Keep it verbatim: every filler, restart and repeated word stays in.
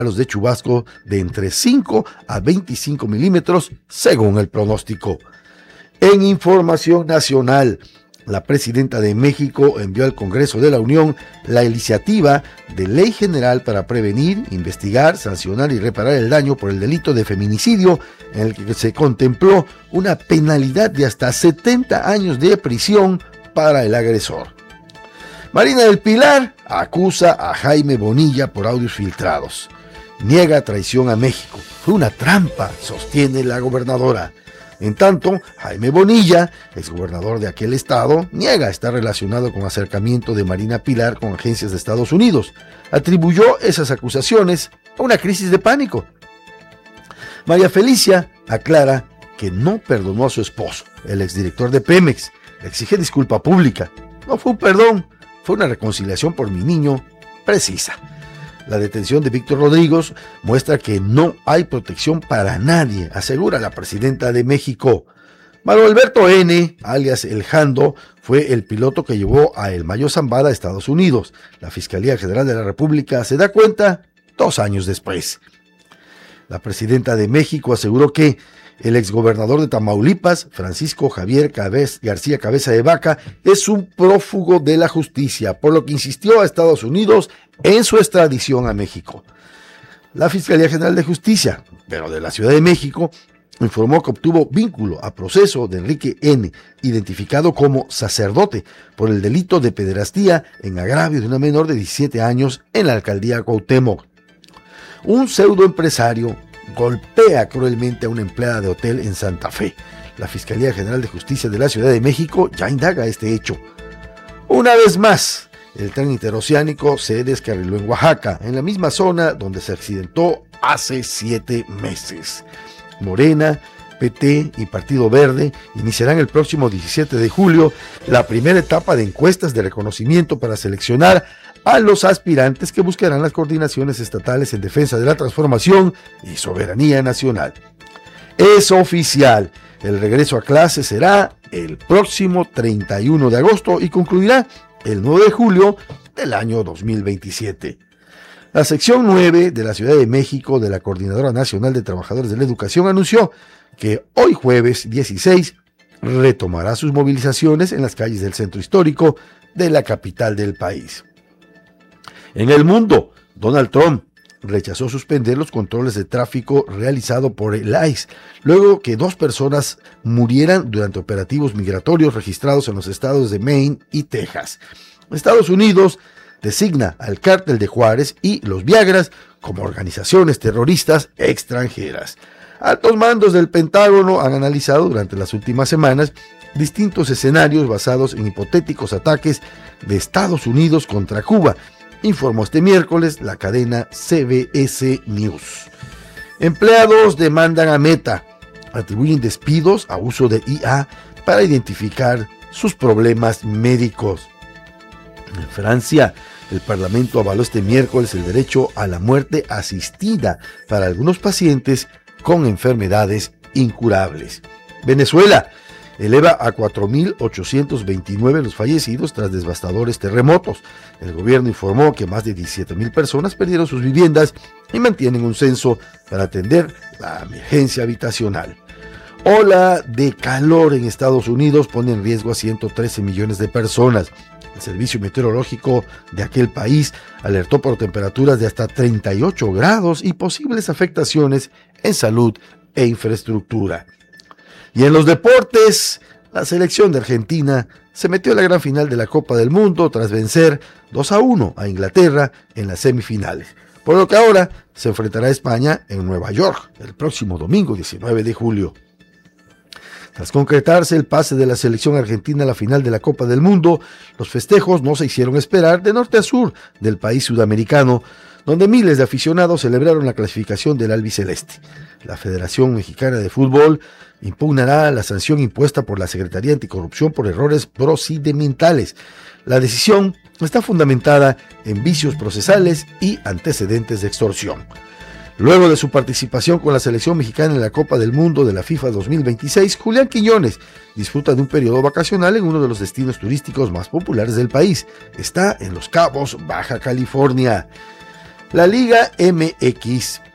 de chubasco de entre cinco a veinticinco milímetros, según el pronóstico. En información nacional, la presidenta de México envió al Congreso de la Unión la iniciativa de ley general para prevenir, investigar, sancionar y reparar el daño por el delito de feminicidio, en el que se contempló una penalidad de hasta setenta años de prisión para el agresor. Marina del Pilar acusa a Jaime Bonilla por audios filtrados. Niega traición a México. Fue una trampa, sostiene la gobernadora. En tanto, Jaime Bonilla, exgobernador de aquel estado, niega estar relacionado con acercamiento de Marina Pilar con agencias de Estados Unidos. Atribuyó esas acusaciones a una crisis de pánico. María Felicia aclara que no perdonó a su esposo, el exdirector de Pemex. Le exige disculpa pública. No fue un perdón, fue una reconciliación por mi niño precisa. La detención de Víctor Rodríguez muestra que no hay protección para nadie, asegura la presidenta de México. Mario Alberto N., alias El Jando, fue el piloto que llevó a El Mayo Zambada a Estados Unidos. La Fiscalía General de la República se da cuenta dos años después. La presidenta de México aseguró que el exgobernador de Tamaulipas, Francisco Javier Cabez, García Cabeza de Vaca, es un prófugo de la justicia, por lo que insistió a Estados Unidos en su extradición a México. La Fiscalía General de Justicia, pero de la Ciudad de México, informó que obtuvo vínculo a proceso de Enrique N., identificado como sacerdote, por el delito de pederastía en agravio de una menor de diecisiete años en la alcaldía Cuauhtémoc. Un pseudoempresario golpea cruelmente a una empleada de hotel en Santa Fe. La Fiscalía General de Justicia de la Ciudad de México ya indaga este hecho. Una vez más, el tren interoceánico se descarriló en Oaxaca, en la misma zona donde se accidentó hace siete meses. Morena, P T y Partido Verde iniciarán el próximo diecisiete de julio la primera etapa de encuestas de reconocimiento para seleccionar a los aspirantes que buscarán las coordinaciones estatales en defensa de la transformación y soberanía nacional. Es oficial, el regreso a clase será el próximo treinta y uno de agosto y concluirá el nueve de julio del año dos mil veintisiete. La sección nueve de la Ciudad de México de la Coordinadora Nacional de Trabajadores de la Educación anunció que hoy jueves dieciséis retomará sus movilizaciones en las calles del centro histórico de la capital del país. En el mundo, Donald Trump rechazó suspender los controles de tráfico realizado por el I C E, luego que dos personas murieran durante operativos migratorios registrados en los estados de Maine y Texas. Estados Unidos designa al Cártel de Juárez y los Viagras como organizaciones terroristas extranjeras. Altos mandos del Pentágono han analizado durante las últimas semanas distintos escenarios basados en hipotéticos ataques de Estados Unidos contra Cuba, informó este miércoles la cadena C B S News. Empleados demandan a Meta, atribuyen despidos a uso de I A para identificar sus problemas médicos. En Francia, el Parlamento avaló este miércoles el derecho a la muerte asistida para algunos pacientes con enfermedades incurables. Venezuela eleva a cuatro mil ochocientos veintinueve los fallecidos tras devastadores terremotos. El gobierno informó que más de diecisiete mil personas perdieron sus viviendas y mantienen un censo para atender la emergencia habitacional. Ola de calor en Estados Unidos pone en riesgo a ciento trece millones de personas. El servicio meteorológico de aquel país alertó por temperaturas de hasta treinta y ocho grados y posibles afectaciones en salud e infraestructura. Y en los deportes, la selección de Argentina se metió a la gran final de la Copa del Mundo tras vencer dos a uno a Inglaterra en las semifinales, por lo que ahora se enfrentará a España en Nueva York el próximo domingo diecinueve de julio. Tras concretarse el pase de la selección argentina a la final de la Copa del Mundo, los festejos no se hicieron esperar de norte a sur del país sudamericano, donde miles de aficionados celebraron la clasificación del albiceleste. La Federación Mexicana de Fútbol impugnará la sanción impuesta por la Secretaría Anticorrupción por errores procedimentales. La decisión está fundamentada en vicios procesales y antecedentes de extorsión. Luego de su participación con la selección mexicana en la Copa del Mundo de la FIFA dos mil veintiséis, Julián Quiñones disfruta de un periodo vacacional en uno de los destinos turísticos más populares del país. Está en Los Cabos, Baja California. La Liga M X